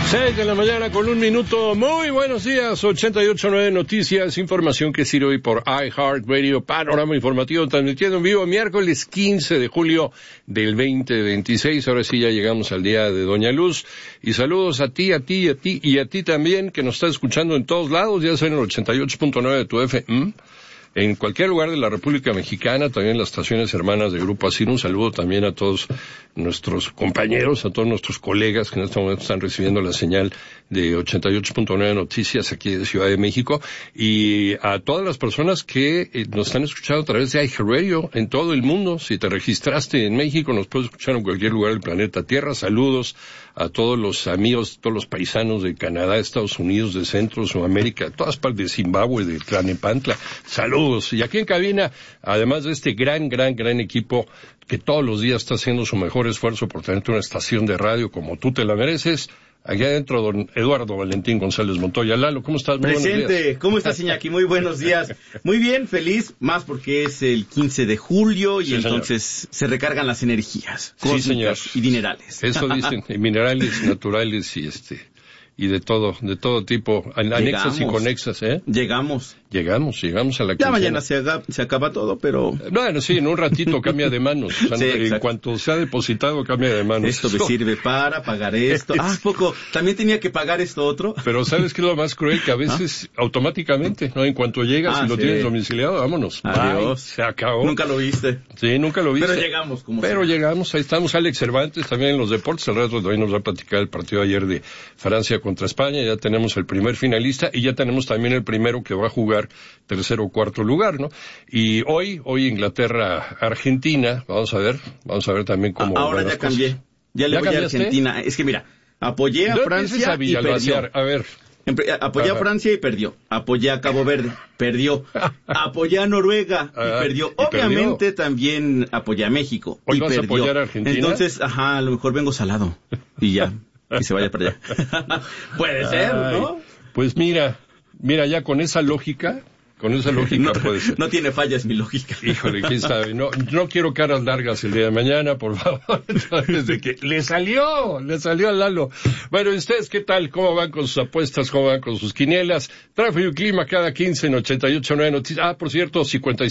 6 de la mañana con 1 minuto. Muy buenos días. 88.9 Noticias, información que sirve hoy por iHeartRadio, panorama informativo transmitiendo en vivo miércoles 15 de julio del 2026. Ahora sí ya llegamos al día de Doña Luz. Y saludos a ti y a ti también que nos está escuchando en todos lados, ya sea en el 88.9 de tu FM. En cualquier lugar de la República Mexicana, también las estaciones hermanas de Grupo Asir. Un saludo también a todos nuestros compañeros, a todos nuestros colegas que en este momento están recibiendo la señal de 88.9 Noticias aquí de Ciudad de México, y a todas las personas que nos están escuchando a través de iHeartRadio en todo el mundo. Si te registraste en México, nos puedes escuchar en cualquier lugar del planeta Tierra. Saludos a todos los amigos, todos los paisanos de Canadá, Estados Unidos, de Centro, Sudamérica, todas partes de Zimbabue, de Tlalnepantla. Saludos. Y aquí en cabina, además de este gran equipo que todos los días está haciendo su mejor esfuerzo por tenerte una estación de radio como tú te la mereces, aquí adentro don Eduardo Valentín González Montoya. Lalo, ¿cómo estás? Muy presente. ¿Cómo estás, Iñaki? Muy buenos días. Muy bien, feliz, más porque es el 15 de julio y sí, entonces señor, se recargan las energías cósmicas, sí, y dinerales. Eso dicen, minerales, naturales y de todo tipo, anexas y conexas, ¿eh? Llegamos a la quincena. Ya mañana se acaba todo, pero... Bueno, sí, en un ratito cambia de manos. O sea, sí, en cuanto se ha depositado, cambia de manos. Esto me sirve para pagar esto. Poco. También tenía que pagar esto otro. Pero ¿sabes qué es lo más cruel? Que a veces automáticamente, ¿no? En cuanto llegas y lo tienes domiciliado, vámonos. Adiós. Se acabó. Nunca lo viste. Sí, nunca lo viste. Pero llegamos, llegamos, ahí estamos. Alex Cervantes también en los deportes. Al rato también nos va a platicar el partido ayer de Francia contra España. Ya tenemos el primer finalista y ya tenemos también el primero que va a jugar tercero o cuarto lugar, ¿no? Y hoy Inglaterra-Argentina, vamos a ver también cómo... Ahora ya cambié, ya le voy a Argentina. Es que mira, apoyé a Francia y perdió. A ver. Apoyé a Francia y perdió. Apoyé a Cabo Verde, perdió. Apoyé a Noruega y perdió. Obviamente también apoyé a México y perdió. ¿Hoy vas a apoyar a Argentina? Entonces, a lo mejor vengo salado y ya, que se vaya para allá. Puede ser, ¿no? Pues mira, ya con esa lógica no, puede ser. No tiene fallas mi lógica. Híjole, quién sabe. No quiero caras largas el día de mañana, por favor. Desde que le salió a Lalo. Bueno, ¿y ustedes qué tal? ¿Cómo van con sus apuestas? ¿Cómo van con sus quinielas? Tráfico y clima cada 15 en 88.9 Noticias. Por cierto,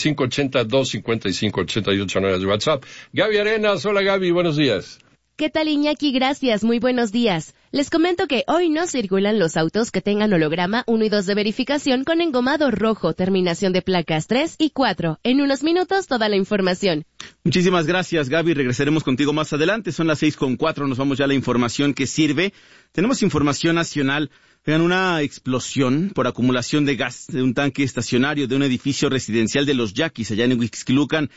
5580-255-88.9 de WhatsApp. Gaby Arenas, hola Gaby, buenos días. ¿Qué tal, Iñaki? Gracias, muy buenos días. Les comento que hoy no circulan los autos que tengan holograma 1 y 2 de verificación con engomado rojo, terminación de placas 3 y 4. En unos minutos, toda la información. Muchísimas gracias, Gaby. Regresaremos contigo más adelante. Son las 6:04. Nos vamos ya a la información que sirve. Tenemos información nacional. Vean, una explosión por acumulación de gas de un tanque estacionario de un edificio residencial de Los Yaquis, allá en Huixquilucan,